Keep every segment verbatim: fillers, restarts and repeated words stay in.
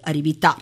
அறிவித்தார்.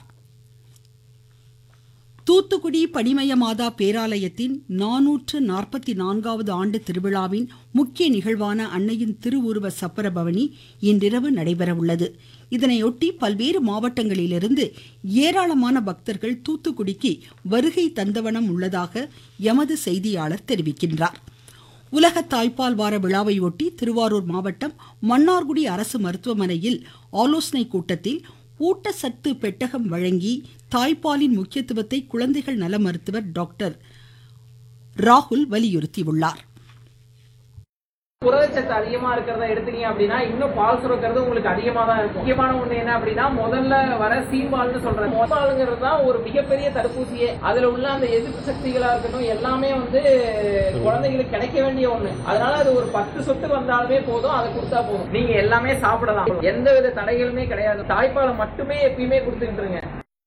தூத்துக்குடி பனிமய மாதா பேராலயத்தின் நானூற்று நாற்பத்தி நான்காவது ஆண்டு திருவிழாவின் முக்கிய நிகழ்வான அன்னையின் திருவுருவ சப்பர பவனி இன்றிரவு நடைபெறவுள்ளது. இதனையொட்டி பல்வேறு மாவட்டங்களிலிருந்து ஏராளமான பக்தர்கள் தூத்துக்குடிக்கு வருகை தந்தவனம் உள்ளதாக எமது செய்தியாளர் தெரிவிக்கின்றார். உலக தாய்ப்பால் வார விழாவையொட்டி திருவாரூர் மாவட்டம் மன்னார்குடி அரசு மருத்துவமனையில் ஆலோசனை கூட்டத்தில் ஊட்டச்சத்து பெட்டகம் வழங்கி தாய்ப்பாலின் முக்கியத்துவத்தை குழந்தைகள் நல மருத்துவர் டாக்டர் ராகுல் வலியுறுத்தியுள்ளார். புரதச்சத்து அதிகமா இருக்கிறத எடுத்தீங்க அப்படின்னா இன்னும் பால் சுரக்கிறது உங்களுக்கு அதிகமா தான் இருக்கும். முக்கியமான ஒண்ணு என்ன அப்படின்னா முதல்ல வர சீம்பால்னு சொல்ற பாலுங்கிறது தான் ஒரு மிகப்பெரிய தடுப்பூசியே. அதுல உள்ள அந்த எதிர்ப்பு சக்திகளா இருக்கட்டும் எல்லாமே வந்து குழந்தைகளுக்கு கிடைக்க வேண்டிய ஒண்ணு. அதனால அது ஒரு பத்து சொட்டு வந்தாலுமே போதும், அதை கொடுத்தா போதும். நீங்க எல்லாமே சாப்பிடலாம், எந்த வித தடைகளுமே கிடையாது. தாய்ப்பாலை மட்டுமே எப்பயுமே கொடுத்துக்கிட்டு இருங்க.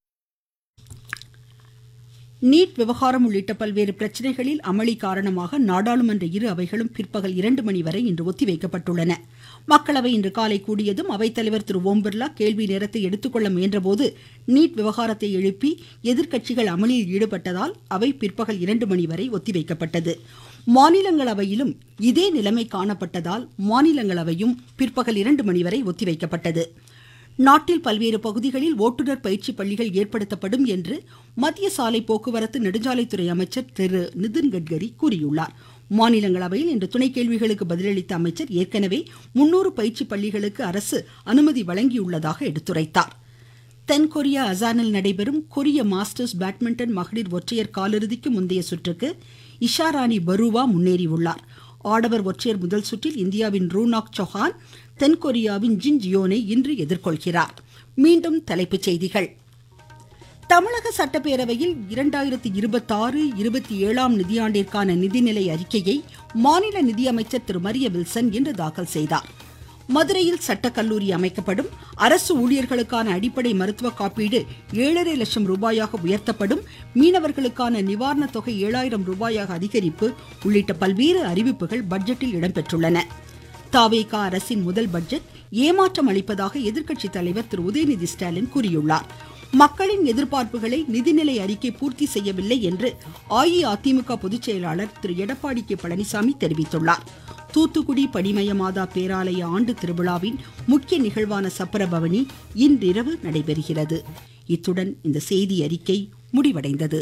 நீட் விவகாரம் உள்ளிட்ட பல்வேறு பிரச்சனைகளில் அமளி காரணமாக நாடாளுமன்ற இரு அவைகளும் பிற்பகல் இரண்டு மணி வரை இன்று ஒத்திவைக்கப்பட்டுள்ளன. மக்களவை இன்று காலை கூடியதும் அவைத்தலைவர் திரு ஓம் பிர்லா கேள்வி நேரத்தை எடுத்துக்கொள்ள முயன்றபோது நீட் விவகாரத்தை எழுப்பி எதிர்க்கட்சிகள் அமளியில் ஈடுபட்டதால் அவை பிற்பகல் இரண்டு மணி வரை ஒத்திவைக்கப்பட்டது. மாநிலங்களவையிலும் இதே நிலைமை காணப்பட்டதால் மாநிலங்களவையும் பிற்பகல் இரண்டு மணி வரை ஒத்திவைக்கப்பட்டது. நாட்டில் பல்வேறு பகுதிகளில் ஓட்டுநர் பயிற்சி பள்ளிகள் ஏற்படுத்தப்படும் என்று மத்திய சாலை போக்குவரத்து நெடுஞ்சாலைத்துறை அமைச்சர் திரு நிதின் கட்கரி கூறியுள்ளார். மாநிலங்களவையில் இன்று துணை கேள்விகளுக்கு பதிலளித்த அமைச்சர் ஏற்கனவே முன்னூறு பயிற்சி பள்ளிகளுக்கு அரசு அனுமதி வழங்கியுள்ளதாக எடுத்துரைத்தார். தென்கொரியா அசானில் நடைபெறும் கொரிய மாஸ்டர்ஸ் பேட்மிண்டன் மகளிர் ஒற்றையர் காலிறுதிக்கு முந்தைய சுற்றுக்கு இஷாராணி பருவா முன்னேறியுள்ளார். ஆடவர் ஒற்றையர் முதல் சுற்றில் இந்தியாவின் ரூனாக் சௌஹான் தென்கொரியாவின் ஜின் ஜியோனை இன்று எதிர்கொள்கிறார். மீண்டும் தலைப்புச் செய்திகள். தமிழக சட்டப்பேரவையில் இரண்டாயிரத்தி இருபத்தி ஆறு இருபத்தி ஏழாம் நிதியாண்டிற்கான நிதிநிலை அறிக்கையை மாநில நிதியமைச்சர் திரு மரிய வில்சன் இன்று தாக்கல் செய்தார். மதுரையில் சட்டக்கல்லூரி அமைக்கப்படும். அரசு ஊழியர்களுக்கான அடிப்படை மருத்துவ காப்பீடு ஏழரை லட்சம் ரூபாயாக உயர்த்தப்படும். மீனவர்களுக்கான நிவாரண தொகை ஏழாயிரம் ரூபாயாக அதிகரிப்பு உள்ளிட்ட பல்வேறு அறிவிப்புகள் பட்ஜெட்டில் இடம்பெற்றுள்ளன. தாவேகா அரசின் முதல் பட்ஜெட் ஏமாற்றம் அளிப்பதாக எதிர்க்கட்சித் தலைவர் திரு உதயநிதி ஸ்டாலின் கூறியுள்ளார். மக்களின் எதிர்பார்ப்புகளை நிதிநிலை அறிக்கை பூர்த்தி செய்யவில்லை என்று அஇஅதிமுக பொதுச் செயலாளர் திரு எடப்பாடி கே பழனிசாமி தெரிவித்துள்ளார். தூத்துக்குடி பனிமய மாதா பேராலய ஆண்டு திருவிழாவின் முக்கிய நிகழ்வான சப்பரபவனி இன்றிரவு நடைபெறுகிறது. இத்துடன் இந்த செய்தி அறிக்கை முடிவடைந்தது.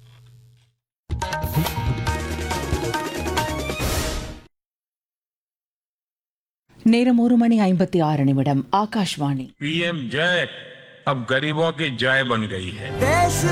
நேரம் ஒரு மணி ஐம்பத்தி ஆறு நிமிடம். ஆகாஷ்வாணி. पीएम जय अब गरीबों की जय बन गई है.